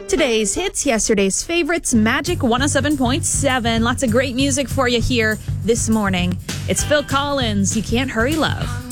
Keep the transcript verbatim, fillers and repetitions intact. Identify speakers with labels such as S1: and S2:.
S1: Today's hits, yesterday's favorites, Magic one oh seven point seven. Lots of great music for you here this morning. It's Phil Collins, You Can't Hurry Love.